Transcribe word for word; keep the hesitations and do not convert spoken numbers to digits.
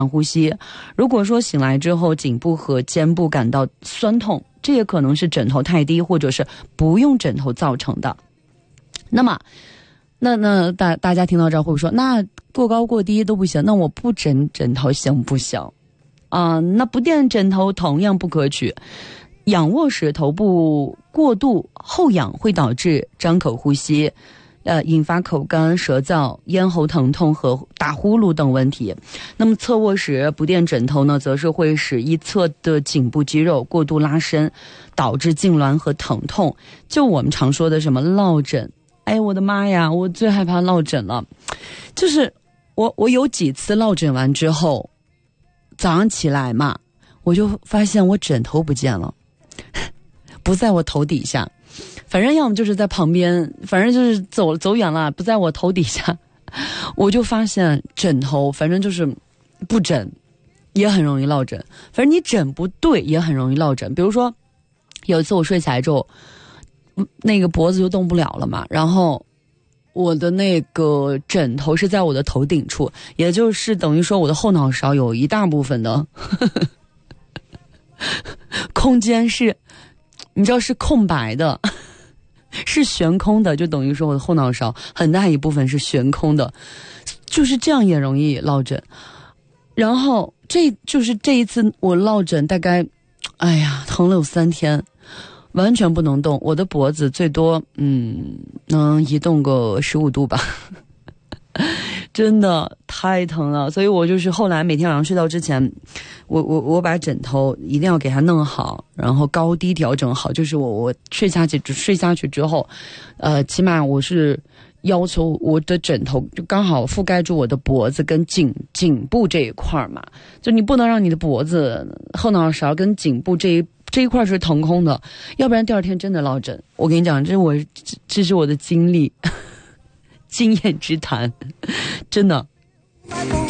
呼吸。如果说醒来之后颈部和肩部感到酸痛，这也可能是枕头太低或者是不用枕头造成的。那么那那大大家听到这儿会说，那过高过低都不行，那我不枕枕头行不行啊、呃？那不垫枕头同样不可取。仰卧时头部过度后仰会导致张口呼吸，呃，引发口干、舌燥、咽喉疼痛和打呼噜等问题。那么侧卧时不垫枕头呢，则是会使一侧的颈部肌肉过度拉伸，导致痉挛和疼痛。就我们常说的什么落枕，哎，我的妈呀，我最害怕落枕了。就是我我有几次落枕完之后，早上起来嘛，我就发现我枕头不见了，不在我头底下。反正要么就是在旁边，反正就是走走远了，不在我头底下，我就发现枕头，反正就是不枕也很容易落枕，反正你枕不对也很容易落枕。比如说有一次我睡起来之后，那个脖子就动不了了嘛，然后我的那个枕头是在我的头顶处，也就是等于说我的后脑勺有一大部分的呵呵空间是，你知道是空白的，是悬空的，就等于说我的后脑勺很大一部分是悬空的，就是这样也容易落枕。然后这就是这一次我落枕大概，哎呀，疼了有三天，完全不能动，我的脖子最多嗯能移动个十五度吧。真的太疼了，所以我就是后来每天晚上睡觉之前，我我我把枕头一定要给它弄好，然后高低调整好，就是我我睡下去睡下去之后，呃，起码我是要求我的枕头就刚好覆盖住我的脖子跟颈颈部这一块嘛，就你不能让你的脖子、后脑勺跟颈部这一这一块是腾空的，要不然第二天真的落枕。我跟你讲，这是我这这是我的经历。经验之谈，真的。